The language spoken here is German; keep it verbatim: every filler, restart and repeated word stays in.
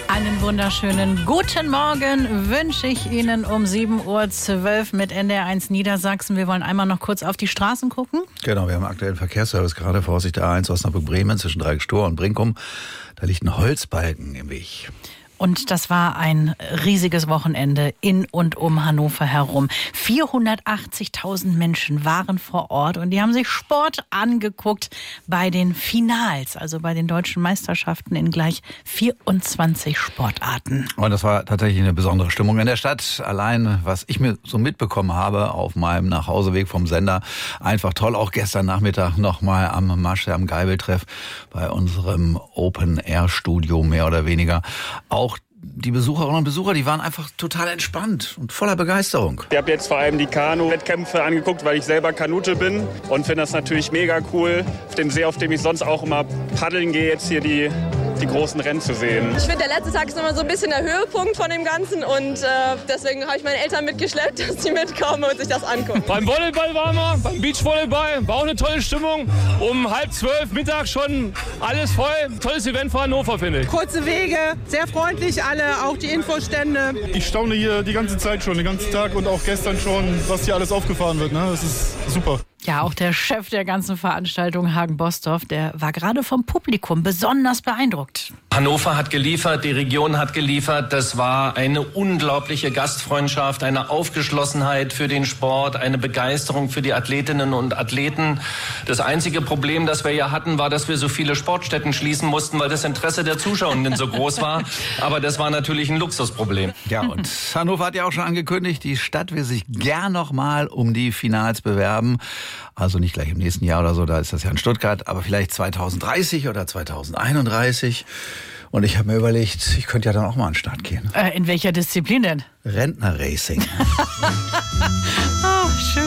Einen wunderschönen guten Morgen wünsche ich Ihnen um sieben Uhr zwölf mit N D R eins Niedersachsen. Wir wollen einmal noch kurz auf die Straßen gucken. Genau, wir haben aktuellen Verkehrsservice gerade. Vorsicht, der A eins Osnabrück-Bremen zwischen Dreieckstor und Brinkum. Da liegt ein Holzbalken im Weg. Und das war ein riesiges Wochenende in und um Hannover herum. vierhundertachtzigtausend Menschen waren vor Ort und die haben sich Sport angeguckt bei den Finals, also bei den deutschen Meisterschaften in gleich vierundzwanzig Sportarten. Und das war tatsächlich eine besondere Stimmung in der Stadt. Allein, was ich mir so mitbekommen habe auf meinem Nachhauseweg vom Sender, einfach toll. Auch gestern Nachmittag nochmal am Masche, am Geibeltreff bei unserem Open-Air-Studio mehr oder weniger. Auch die Besucherinnen und Besucher, die waren einfach total entspannt und voller Begeisterung. Ich habe jetzt vor allem die Kanu-Wettkämpfe angeguckt, weil ich selber Kanute bin und finde das natürlich mega cool, auf dem See, auf dem ich sonst auch immer paddeln gehe, jetzt hier die, die großen Rennen zu sehen. Ich finde, der letzte Tag ist immer so ein bisschen der Höhepunkt von dem Ganzen und äh, deswegen habe ich meine Eltern mitgeschleppt, dass die mitkommen und sich das angucken. Beim Volleyball waren wir, beim Beachvolleyball, war auch eine tolle Stimmung. Um halb zwölf Mittag schon alles voll. Tolles Event für Hannover, finde ich. Kurze Wege, sehr freundlich alle, auch die Infostände. Ich staune hier die ganze Zeit schon, den ganzen Tag und auch gestern schon, was hier alles aufgefahren wird. Ne? Das ist super. Ja, auch der Chef der ganzen Veranstaltung, Hagen Bostorff, der war gerade vom Publikum besonders beeindruckt. Hannover hat geliefert, die Region hat geliefert. Das war eine unglaubliche Gastfreundschaft, eine Aufgeschlossenheit für den Sport, eine Begeisterung für die Athletinnen und Athleten. Das einzige Problem, das wir ja hatten, war, dass wir so viele Sportstätten schließen mussten, weil das Interesse der Zuschauenden so groß war. Aber das war natürlich ein Luxusproblem. Ja, und Hannover hat ja auch schon angekündigt, die Stadt will sich gern noch mal um die Finals bewerben. Also nicht gleich im nächsten Jahr oder so, da ist das ja in Stuttgart, aber vielleicht zweitausenddreißig oder zweitausendeinunddreißig. Und ich habe mir überlegt, ich könnte ja dann auch mal an den Start gehen. Äh, in welcher Disziplin denn? Rentnerracing. Oh, schön.